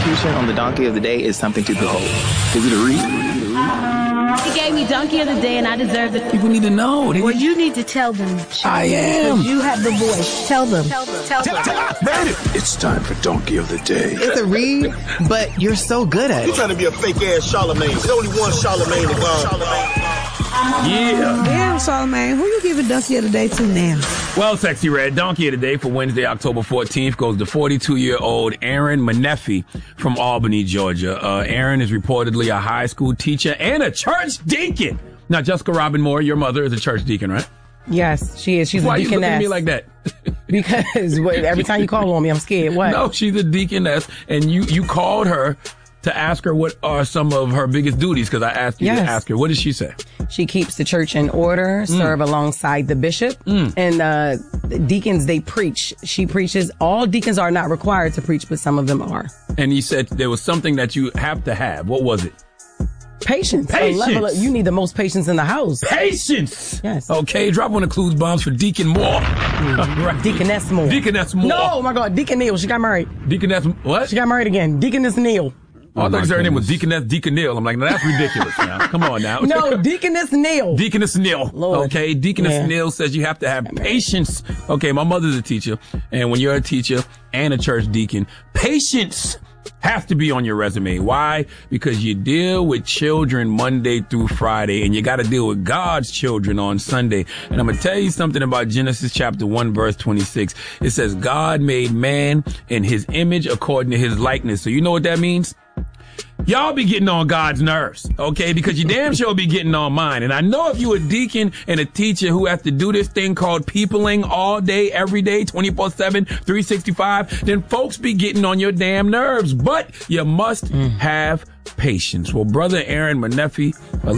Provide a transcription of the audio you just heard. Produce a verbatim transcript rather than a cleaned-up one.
execution on the Donkey of the Day is something to behold. Is it a read? He gave me Donkey of the Day, and I deserve it. People need to know. They well, need... you need to tell them. I am. You have the voice. Tell them. Tell them. Tell them. Tell them. It's time for Donkey of the Day. It's a read, but you're so good at it. You're trying to be a fake-ass Charlemagne. There's only one Charlemagne to God. Yeah. Damn, Charlemagne. Who you giving Donkey of the Day to now? Well, Sexy Red, Donkey of the Day for Wednesday, October fourteenth goes to forty-two-year-old Aaron Menefee from Albany, Georgia. Uh, Aaron is reportedly a high school teacher and a church deacon. Now, Jessica Robin Moore, your mother is a church deacon, right? Yes, she is. She's Why a deaconess. Why are you looking at me like that? Because every time you call on me, I'm scared. What? No, she's a deaconess, and you, you called her to ask her what are some of her biggest duties, because I asked you yes. to ask her. What did she say? She keeps the church in order, serve mm. alongside the bishop, mm. and uh, the deacons, they preach. She preaches. All deacons are not required to preach, but some of them are. And you said there was something that you have to have. What was it? Patience. Patience. Level of, you need the most patience in the house. Patience. Yes. Okay, drop one of Clues bombs for Deacon Moore. Mm. right. Deaconess Moore. Deaconess Moore. No, oh my God, Deacon Neil. She got married. Deaconess what? She got married again. Deaconess Neil. Oh, I thought her name was Deaconess Deacon Neil. I'm like, no, that's ridiculous now. Come on now. No, Deaconess Neil. Deaconess Neil. Lord. Okay, Deaconess yeah. Neil says you have to have patience. Okay, my mother's a teacher, and when you're a teacher and a church deacon, patience has to be on your resume. Why? Because you deal with children Monday through Friday, and you got to deal with God's children on Sunday. And I'm going to tell you something about Genesis chapter one, verse twenty-six. It says, God made man in his image according to his likeness. So you know what that means? Y'all be getting on God's nerves, okay? Because you damn sure be getting on mine. And I know if you a deacon and a teacher who has to do this thing called peopling all day, every day, twenty-four seven, three sixty-five, then folks be getting on your damn nerves. But you must mm. have patience. Well, Brother Aaron Menefee,